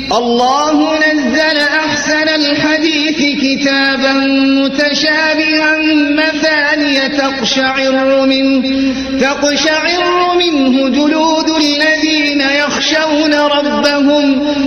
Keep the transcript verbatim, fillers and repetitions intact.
الله نزل أحسن الحديث كتابا متشابها مثانية تقشعر منه, تقشعر منه جلود الذين يخشون ربهم